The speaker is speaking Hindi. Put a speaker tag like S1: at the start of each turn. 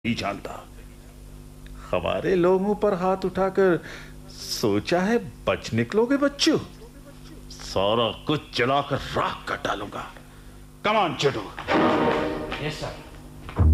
S1: नहीं जानता। हमारे लोगों पर हाथ उठाकर सोचा है बच निकलोगे बच्चों? सारा कुछ जलाकर राख कर डालूंगा। कमान चटू।
S2: Yes sir.